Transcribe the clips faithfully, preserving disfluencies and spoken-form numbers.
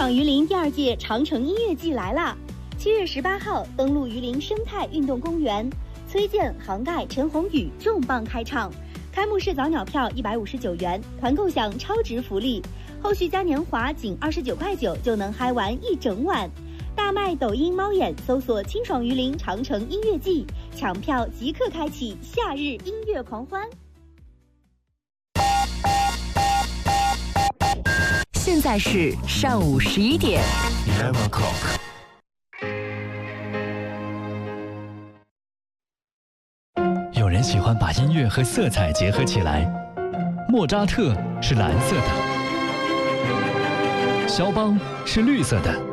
爽榆林第二届长城音乐季来啦！七月十八号登陆榆林生态运动公园，崔健、杭盖、陈鸿宇重磅开唱。开幕式早鸟票一百五十九元，团购享超值福利，后续嘉年华仅二十九块九就能嗨玩一整晚。大麦抖音猫眼搜索清爽榆林长城音乐季，抢票即刻开启夏日音乐狂欢。 现在是上午十一点。 Eleven o'clock。 有人喜欢把音乐和色彩结合起来，莫扎特是蓝色的，肖邦是绿色的，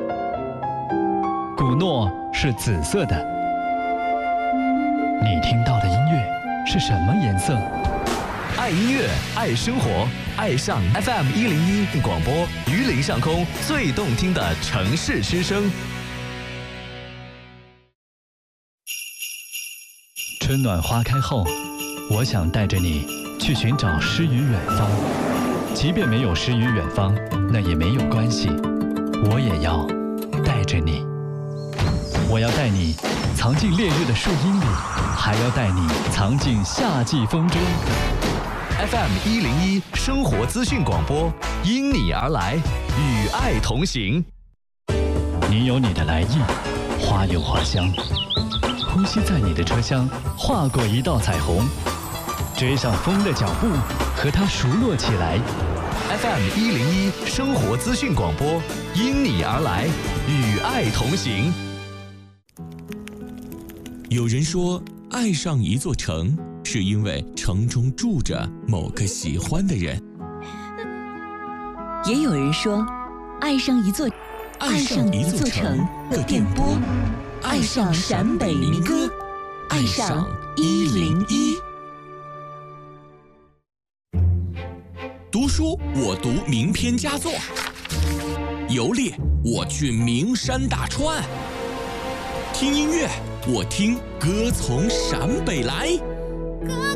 古诺是紫色的。你听到的音乐是什么颜色？ 爱音乐，爱生活，爱上 F M 一零一广播，榆林上空最动听的城市之声。 春暖花开后，我想带着你去寻找诗与远方。即便没有诗与远方，那也没有关系，我也要带着你。我要带你藏进烈日的树荫里，还要带你藏进夏季风中。 F M 一零一生活资讯广播，因你而来，与爱同行。 你有你的来意，花有花香，呼吸在你的车厢，划过一道彩虹，追上风的脚步，和它熟络起来。 F M 一零一生活资讯广播，因你而来，与爱同行。 有人说，爱上一座城，是因为城中住着某个喜欢的人。 也有人说，爱上一座爱上一座城的电波， 爱上陕北民歌，爱上一零一。 读书我读名篇佳作，游猎我去名山大川，听音乐我听歌从陕北来。